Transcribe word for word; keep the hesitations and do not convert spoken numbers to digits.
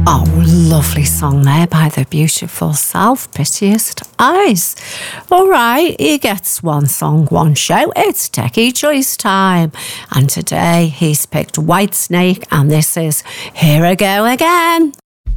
Oh, lovely song there by the beautiful Self Pitiest Eyes. All right, he gets one song, one show. It's Techie Choice time. And today he's picked Whitesnake, and this is Here I Go Again.